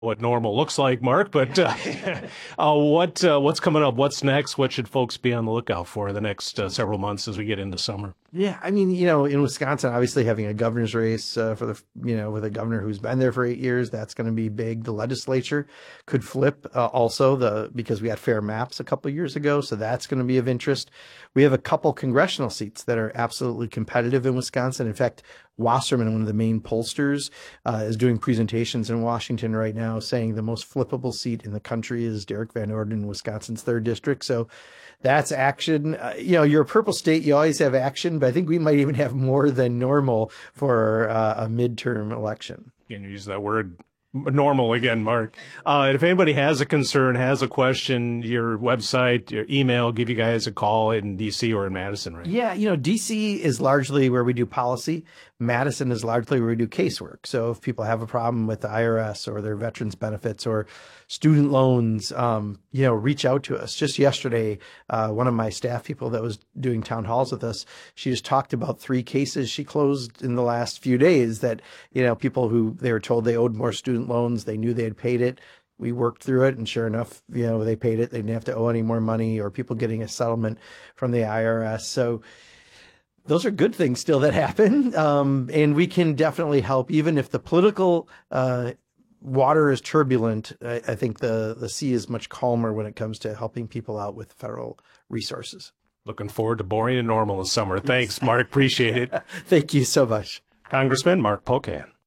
what normal looks like, Mark, but what's coming up? What's next? What should folks be on the lookout for the next several months as we get into summer? Yeah, I mean, in Wisconsin, obviously having a governor's race with a governor who's been there for 8 years, that's going to be big. The legislature could flip because we had fair maps a couple of years ago, so that's going to be of interest. We have a couple congressional seats that are absolutely competitive in Wisconsin. In fact, Wasserman, one of the main pollsters, is doing presentations in Washington right now saying the most flippable seat in the country is Derek Van Orden in Wisconsin's 3rd district. So that's action. You're a purple state, you always have action, but I think we might even have more than normal for a midterm election. You can use that word normal again, Mark. If anybody has a concern, has a question, your website, your email, give you guys a call in DC or in Madison, right? Yeah, DC is largely where we do policy. Madison is largely where we do casework. So if people have a problem with the IRS or their veterans benefits or student loans, reach out to us. Just yesterday, one of my staff people that was doing town halls with us, she just talked about 3 cases she closed in the last few days that, people who they were told they owed more student loans, they knew they had paid it. We worked through it, and sure enough, they paid it. They didn't have to owe any more money, or people getting a settlement from the IRS. So those are good things still that happen. And we can definitely help, even if the political water is turbulent. I think the sea is much calmer when it comes to helping people out with federal resources. Looking forward to boring and normal this summer. Thanks, Mark. Appreciate it. Thank you so much. Congressman Mark Pocan.